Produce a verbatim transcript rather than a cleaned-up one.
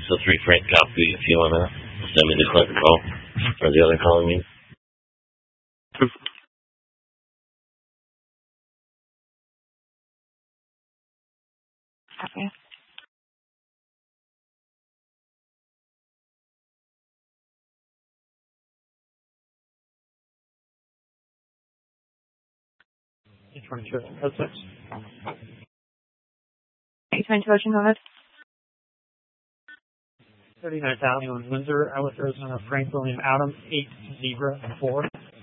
So three Frank copy if you want to send me the click call or the other calling me. Okay. eight twenty-two, oh six. eight twenty-two, Ocean, go ahead. thirty-ninth Avenue in Windsor, Ellis, Arizona, Frank William Adams, eight zero four.